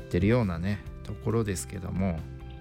ってるようなねところですけども、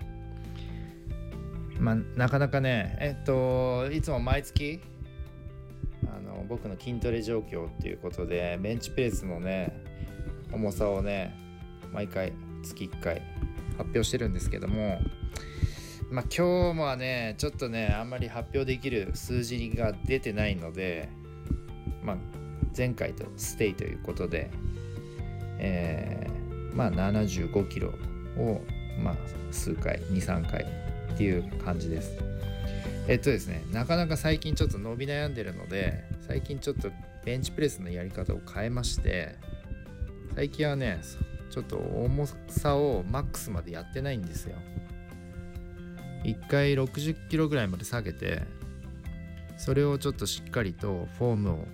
なかなかねいつも毎月僕の筋トレ状況っていうことでベンチプレスのね重さをね毎回月1回発表してるんですけども、今日もはねちょっとねあんまり発表できる数字が出てないので、前回とステイということで、75キロを数回 2,3 回っていう感じです。ですね、なかなか最近ちょっと伸び悩んでるので、最近ちょっとベンチプレスのやり方を変えまして、最近はねちょっと重さをマックスまでやってないんですよ。1回60キロぐらいまで下げて、それをちょっとしっかりとフォ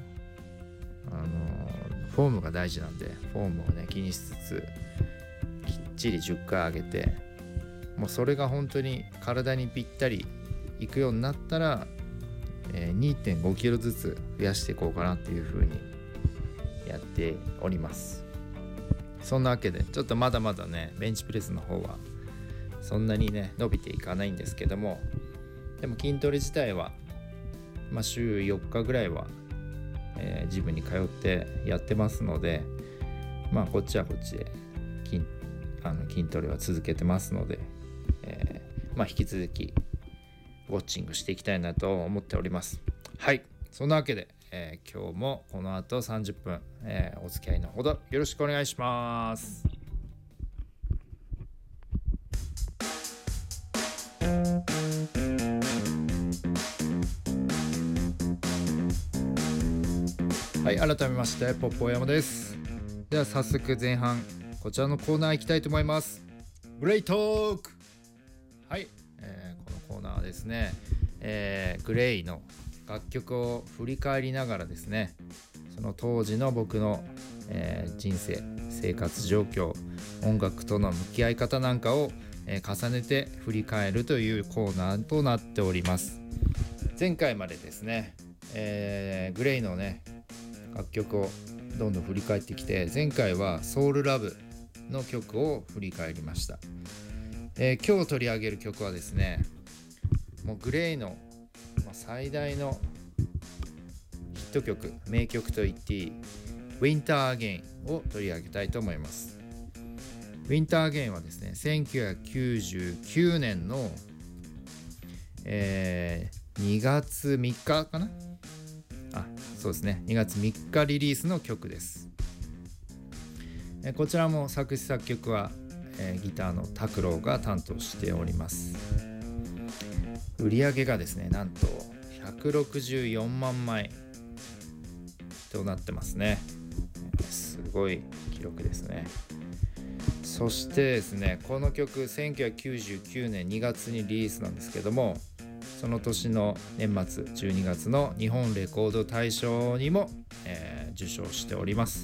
ームが大事なんで、フォームをね気にしつつきっちり10回上げて、もうそれが本当に体にぴったりいくようになったら、2.5 キロずつ増やしていこうかなっていう風にやっております。そんなわけでちょっとまだまだねベンチプレスの方はそんなにね伸びていかないんですけども、でも筋トレ自体は、週4日ぐらいは、ジムに通ってやってますので、こっちはこっちで筋トレは続けてますので、引き続きウォッチングしていきたいなと思っております。はい、そんなわけで、今日もこの後30分、お付き合いのほどよろしくお願いします。はい、改めましてポッポ山です。では早速前半こちらのコーナー行きたいと思います。グレイトーク。はい、このコーナーはですね、グレイの楽曲を振り返りながらですね、その当時の僕の、人生生活状況、音楽との向き合い方なんかを、重ねて振り返るというコーナーとなっております。前回までですね、グレイのね楽曲をどんどん振り返ってきて、前回はソウルラブの曲を振り返りました。今日取り上げる曲はですね、もうグレイの、最大のヒット曲、名曲と言っていいWinter Again を取り上げたいと思います。Winter Again はですね、1999年の、2月3日かな、そうですね、2月3日リリースの曲です。こちらも作詞作曲は、ギターの拓郎が担当しております。売り上げがですね、なんと164万枚となってますね。すごい記録ですね。そしてですね、この曲1999年2月にリリースなんですけども、その年の年末12月の日本レコード大賞にも、受賞しております。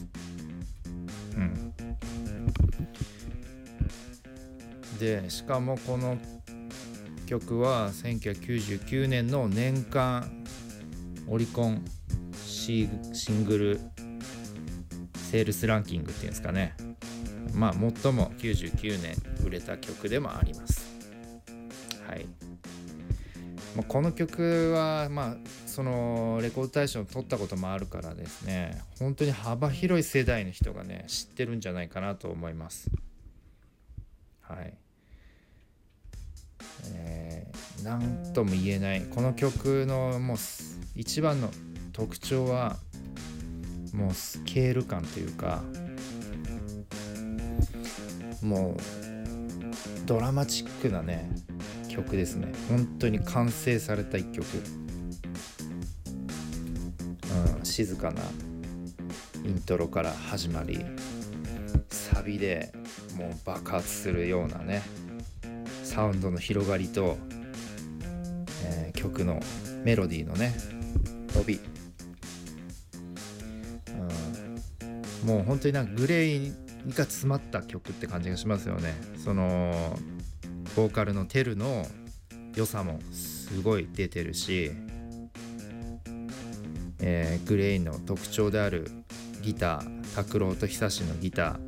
でしかもこの曲は1999年の年間オリコンシングルセールスランキングっていうんですかね、最も99年売れた曲でもあります。はい、この曲はそのレコード大賞を取ったこともあるからですね、本当に幅広い世代の人がね知ってるんじゃないかなと思います。はい、なんとも言えないこの曲のもう一番の特徴はもうスケール感というか、もうドラマチックなね曲ですね。本当に完成された一曲、静かなイントロから始まり、サビでもう爆発するようなねサウンドの広がりと、曲のメロディーのね伸び、もう本当にグレイが詰まった曲って感じがしますよね。そのボーカルのテルの良さもすごい出てるし、グレイの特徴であるギター、拓郎と久志のギター、